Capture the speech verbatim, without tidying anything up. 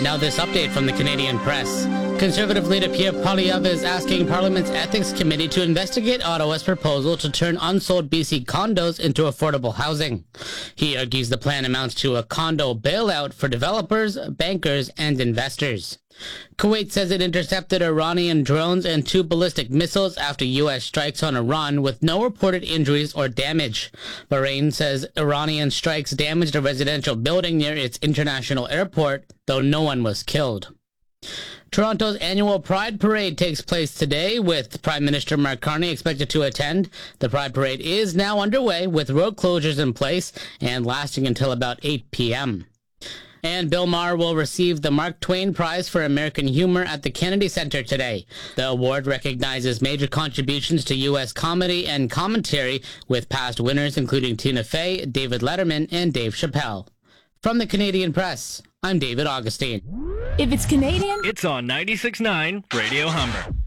Now this update from the Canadian Press. Conservative leader Pierre Poilievre is asking Parliament's Ethics Committee to investigate Ottawa's proposal to turn unsold B C condos into affordable housing. He argues the plan amounts to a condo bailout for developers, bankers, and investors. Kuwait says it intercepted Iranian drones and two ballistic missiles after U S strikes on Iran with no reported injuries or damage. Bahrain says Iranian strikes damaged a residential building near its international airport, though no one was killed. Toronto's annual Pride Parade takes place today, with Prime Minister Mark Carney expected to attend. The Pride Parade is now underway, with road closures in place and lasting until about eight p.m. And Bill Maher will receive the Mark Twain Prize for American Humor at the Kennedy Center today. The award recognizes major contributions to U S comedy and commentary, with past winners including Tina Fey, David Letterman, and Dave Chappelle. From the Canadian Press, I'm David Augustine. If it's Canadian, it's on ninety-six point nine Radio Humber.